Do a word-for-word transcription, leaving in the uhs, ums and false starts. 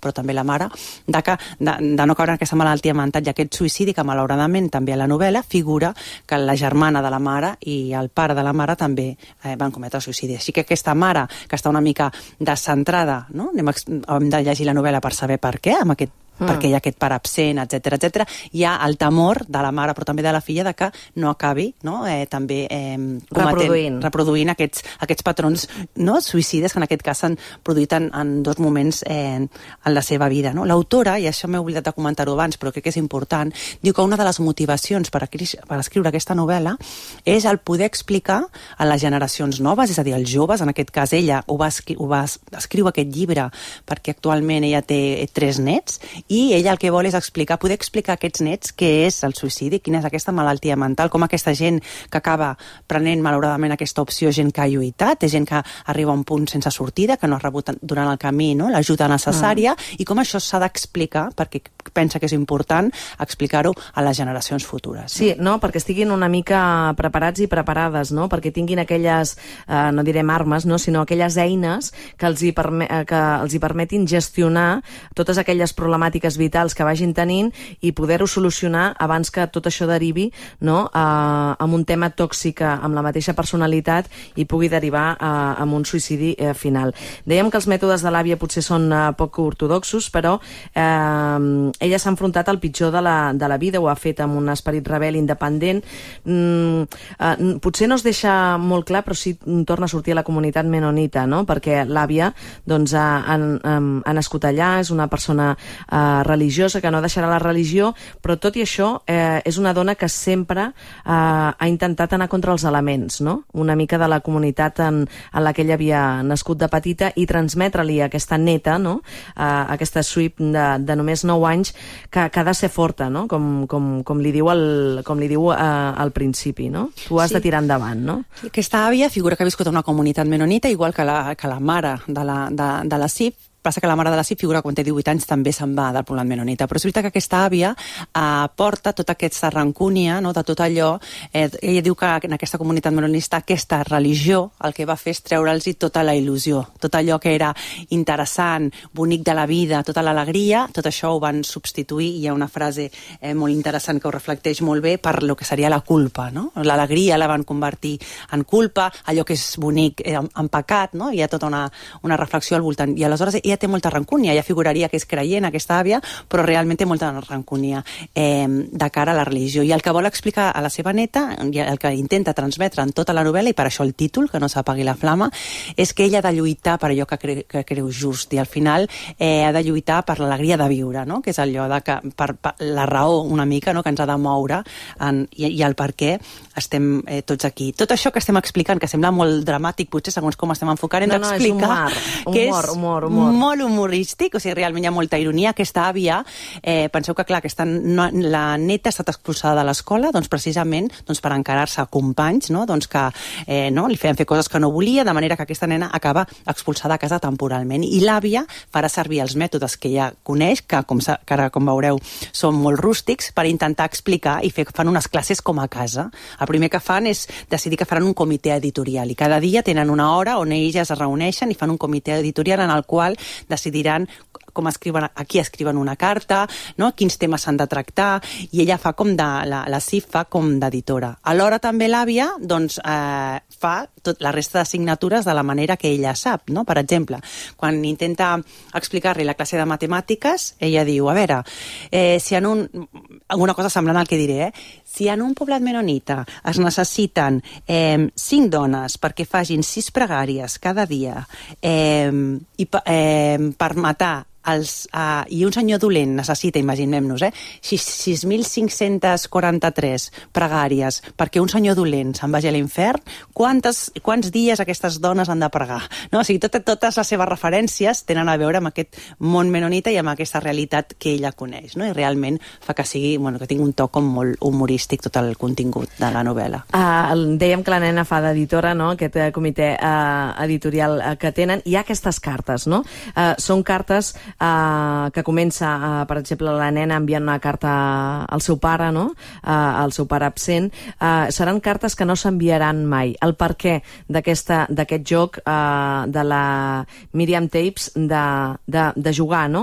però també la mare, de, que, de, de no caure en aquesta malaltia mental i aquest suïcidi que malauradament també a la novel·la figura que la germana de la mare i el pare de la mare també eh, van cometre suïcidi. Així que aquesta mare, que està una mica descentrada, no? Hem, hem de llegir la novel·la per saber per què, amb aquest Mm. perquè hi ha aquest pare absent, etcètera, etcètera. Hi ha el temor de la mare, però també de la filla, de que no acabi, no? eh, també eh, reproduint, reproduint aquests, aquests patrons, no? suïcides que en aquest cas s'han produït en, en dos moments eh, en la seva vida. No? L'autora, i això m'he oblidat de comentar-ho abans, però crec que és important, diu que una de les motivacions per, per escriure aquesta novel·la és el poder explicar a les generacions noves, és a dir, als joves, en aquest cas ella ho va, escri ho va escriure aquest llibre perquè actualment ella té tres nets, i ella el que vol és explicar, poder explicar a aquests nets què és el suïcidi, quina és aquesta malaltia mental, com aquesta gent que acaba prenent malauradament aquesta opció, gent que ha lluitat, és gent que arriba a un punt sense sortida, que no ha rebut durant el camí, no?, l'ajuda necessària, mm. i com això s'ha d'explicar, perquè pensa que és important explicar-ho a les generacions futures. No? Sí, no? Perquè estiguin una mica preparats i preparades, no? Perquè tinguin aquelles, eh, no direm armes, no? Sinó aquelles eines que els hi, perme que els hi permetin gestionar totes aquelles problemàtiques vitals que vagin tenint i poder-ho solucionar abans que tot això derivi, no?, a, a un tema tòxic amb la mateixa personalitat i pugui derivar a, a un suïcidi eh, final. Dèiem que els mètodes de l'àvia potser són eh, poc ortodoxos, però eh, ella s'ha enfrontat al pitjor de la, de la vida, ho ha fet amb un esperit rebel independent. Mm, eh, potser no es deixa molt clar, però sí torna a sortir a la comunitat menonita, no?, perquè l'àvia doncs, ha, ha, ha nascut allà, és una persona eh, religiosa, que no deixarà la religió, però tot i això eh, és una dona que sempre eh, ha intentat anar contra els elements, no? Una mica de la comunitat en, en la que ella havia nascut de petita i transmetre-li a aquesta neta, no?, eh, aquesta Sweep de, de només nou anys, que, que ha de ser forta, no?, com, com, com li diu, el, com li diu eh, al principi, no? Tu has sí. de tirar endavant, no? Aquesta àvia figura que ha viscut a una comunitat menonita, igual que la, que la mare de la, de, de la Sip. Passa que la mare de la Sip figura quan té divuit anys també se'n va del poblat menonita, però és veritat que aquesta àvia eh, porta tota aquesta rancúnia, no?, de tot allò. Eh, ella diu que en aquesta comunitat menonista aquesta religió el que va fer és treure'ls tota la il·lusió, tot allò que era interessant, bonic de la vida, tota l'alegria, tot això ho van substituir, i hi ha una frase eh, molt interessant que ho reflecteix molt bé, per lo que seria la culpa, no? L'alegria la van convertir en culpa, allò que és bonic eh, en pecat, no? Hi ha tota una, una reflexió al voltant, i aleshores ella té molta rancúnia, ella figuraria que és creient, aquesta àvia, però realment té molta rancúnia eh, de cara a la religió. I el que vol explicar a la seva neta, i el que intenta transmetre en tota la novel·la, i per això el títol, que no s'apagui la flama, és que ella ha de lluitar per allò que, cre que creu just, i al final eh, ha de lluitar per l'alegria de viure, no?, que és allò de que, per, per la raó una mica, no?, que ens ha de moure en, i, i el per què estem eh, tots aquí. Tot això que estem explicant, que sembla molt dramàtic, potser segons com estem enfocant, hem no, no, d'explicar és humor, que humor, és humor, humor. molt humorístic, o sigui, realment hi ha molta ironia. Aquesta àvia, eh, penseu que, clar, aquesta, no, la neta ha estat expulsada de l'escola, doncs precisament doncs, per encarar-se a companys, no?, doncs que eh, no, li feien fer coses que no volia, de manera que aquesta nena acaba expulsada a casa temporalment. I l'àvia farà servir els mètodes que ella coneix, que com, que ara, com veureu, són molt rústics, per intentar explicar i fer, fan unes classes com a casa. El primer que fan és decidir que faran un comitè editorial, i cada dia tenen una hora on elles es reuneixen i fan un comitè editorial en el qual decidiran com escriuen, a qui escriuen una carta, no?, quins temes s'han de tractar, i ella fa com de, la, la Sip fa com d'editora. Alhora també l'àvia, doncs, eh, fa tot la resta de signatures de la manera que ella sap, no? Per exemple, quan intenta explicar-li la classe de matemàtiques, ella diu, a veure, eh, si en un... alguna cosa semblant al que diré, eh? Si en un poblat menonita es necessiten eh, cinc dones perquè facin sis pregàries cada dia eh, i eh, per matar els, uh, i un senyor dolent necessita, imaginem-nos, eh, sis mil cinc-cents quaranta-tres pregàries perquè un senyor dolent se'n vagi a l'infern, quantes, quants dies aquestes dones han de pregar? No? O sigui, tot, totes les seves referències tenen a veure amb aquest món menonita i amb aquesta realitat que ella coneix, no? I realment fa que sigui, bueno, que tingui un to com molt humorístic tot el contingut de la novel·la. Uh, dèiem que la nena fa d'editora, no?, aquest uh, comitè uh, editorial uh, que tenen. Hi ha aquestes cartes, no? Uh, són cartes Uh, que comença, uh, per exemple, la nena enviant una carta al seu pare, no?, uh, al seu pare absent. Uh, seran cartes que no s'enviaran mai. El per què d'aquest joc uh, de la Miriam Tapes de, de, de jugar, no?,